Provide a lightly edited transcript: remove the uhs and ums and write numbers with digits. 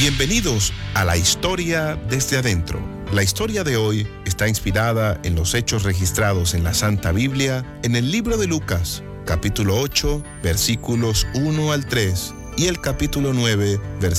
Bienvenidos a la historia desde adentro. La historia de hoy está inspirada en los hechos registrados en la Santa Biblia en el libro de Lucas, capítulo 8, versículos 1 al 3 y el capítulo 9, versículos